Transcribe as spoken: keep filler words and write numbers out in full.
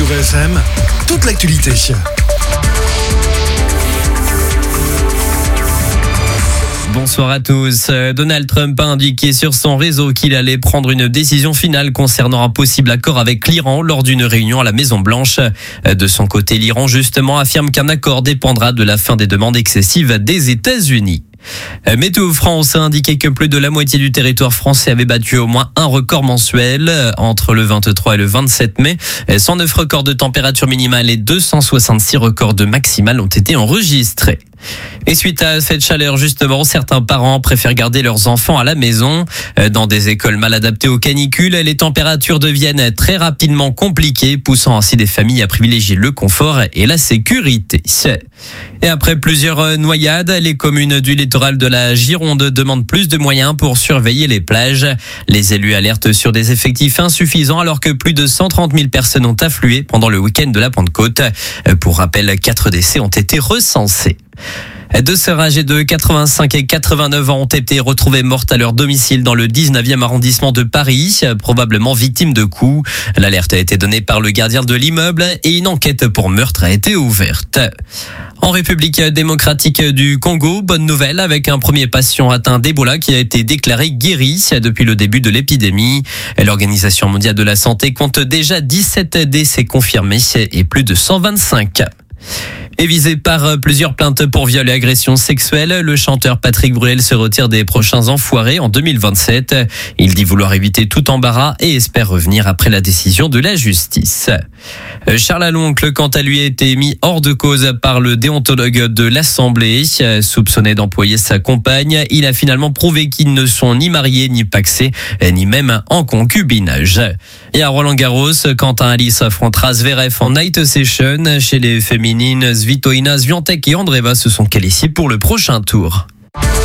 Azure F M, toute l'actualité. Bonsoir à tous. Donald Trump a indiqué sur son réseau qu'il allait prendre une décision finale concernant un possible accord avec l'Iran lors d'une réunion à la Maison-Blanche. De son côté, l'Iran justement affirme qu'un accord dépendra de la fin des demandes excessives des États-Unis. Météo France a indiqué que plus de la moitié du territoire français avait battu au moins un record mensuel entre le vingt-trois et le vingt-sept mai. cent neuf records de température minimale et deux cent soixante-six records de maximale ont été enregistrés. Et suite à cette chaleur, justement, certains parents préfèrent garder leurs enfants à la maison. Dans des écoles mal adaptées aux canicules, les températures deviennent très rapidement compliquées, poussant ainsi des familles à privilégier le confort et la sécurité. Et après plusieurs noyades, les communes du littoral de la Gironde demandent plus de moyens pour surveiller les plages. Les élus alertent sur des effectifs insuffisants alors que plus de cent trente mille personnes ont afflué pendant le week-end de la Pentecôte. Pour rappel, quatre décès ont été recensés. Deux sœurs âgées de quatre-vingt-cinq et quatre-vingt-neuf ans ont été retrouvées mortes à leur domicile dans le dix-neuvième arrondissement de Paris, probablement victimes de coups. L'alerte a été donnée par le gardien de l'immeuble et une enquête pour meurtre a été ouverte. En République démocratique du Congo, bonne nouvelle avec un premier patient atteint d'Ebola qui a été déclaré guéri depuis le début de l'épidémie. L'Organisation mondiale de la santé compte déjà dix-sept décès confirmés et plus de cent vingt-cinq. Et visé par plusieurs plaintes pour viol et agression sexuelle, le chanteur Patrick Bruel se retire des prochains Enfoirés en deux mille vingt-sept. Il dit vouloir éviter tout embarras et espère revenir après la décision de la justice. Charles Aloncle, quant à lui, a été mis hors de cause par le déontologue de l'Assemblée. Soupçonné d'employer sa compagne, il a finalement prouvé qu'ils ne sont ni mariés, ni pacsés, ni même en concubinage. Et à Roland-Garros, Quentin Alice affrontera Zverev en night session. Chez les féminines, Svitolina, Swiatek et Andreeva se sont qualifiés pour le prochain tour.